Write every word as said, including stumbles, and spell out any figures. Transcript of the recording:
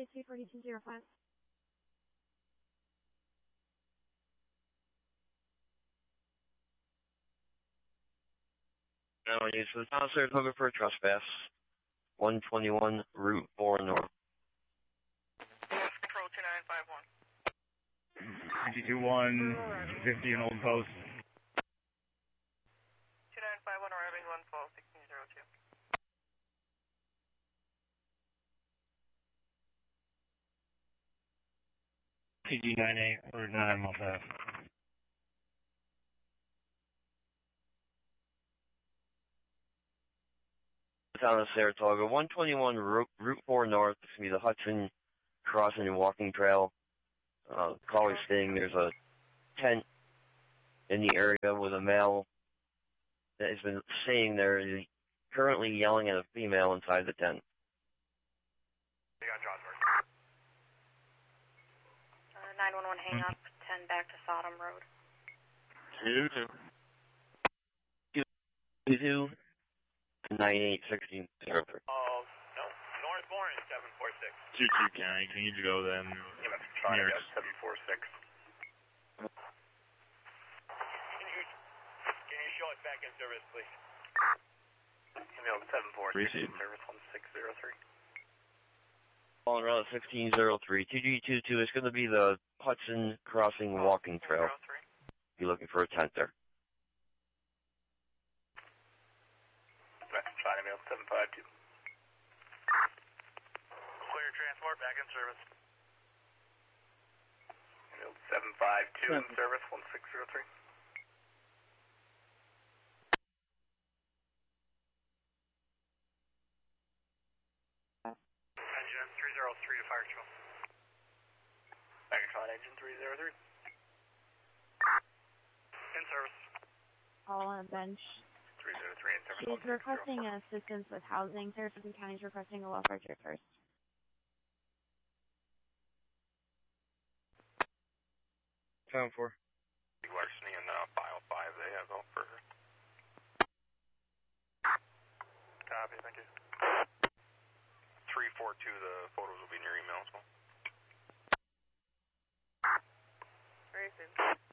A C forty-two oh five. No, use for the town of Saratoga for a trespass. one twenty-one Route four North. Control two nine five one. fifty-two one, fifty in Old Post. two nine five one, arriving one twelve, sixteen oh two. P G nine eight, Route nine, Malta. Town of Saratoga, one twenty-one Route, Route four North. This will be the Hudson Crossing and Walking Trail. Uh, caller saying there's a tent in the area with a male that has been staying there. He's currently yelling at a female inside the tent. You got Johnsburg. Uh, nine one one, hang up, ten back to Sodom Road. two two. two two nine eight sixteen zero three. Oh, no. Northbourne is seven four six. two two County, can you go then? Yeah, that's trying to get seven four six. Can you, can you show us back in service, please? Email seven four six, service one six zero three. Calling around sixteen oh three. two G two two is going to be the Hudson Crossing Walking Trail. You're looking for a tent there. China Mail seven five two. Clear transport, back in service. Mail seven five two in service, one six zero three. Engine three zero three to fire control. Fire control, engine three zero three. In service. All on a bench. three zero three in service. She's requesting assistance with housing. Saratoga County is requesting a welfare check first. Town four. Larceny and uh, file five, they have all for her. Copy, thank you. three four two, the photos will be in your email as well. Very soon.